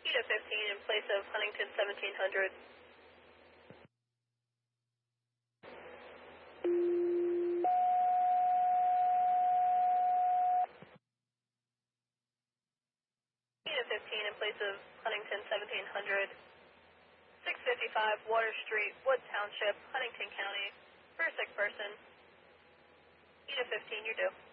ETA 15 in place of Huntington 1700. ETA 15 in place of Huntington 1700. 655 Water Street, Wood Township, Huntington County. For a sick person. ETA 15, you're due.